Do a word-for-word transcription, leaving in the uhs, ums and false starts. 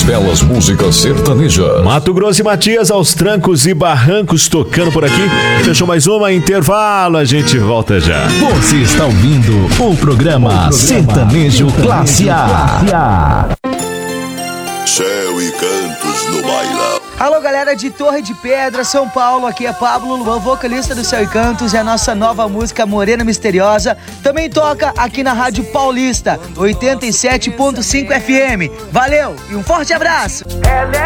belas músicas sertanejas. Mato Grosso e Matias aos trancos e barrancos tocando por aqui. Fechou mais uma, intervalo, a gente volta já. Você está ouvindo o programa, o programa Sertanejo Classe A. Céu e cantos no bailão. Alô, galera de Torre de Pedra, São Paulo, aqui é Pablo Luan, vocalista do Céu e Cantos, e a nossa nova música Morena Misteriosa também toca aqui na Rádio Paulista, oitenta e sete ponto cinco F M. Valeu e um forte abraço! Ela é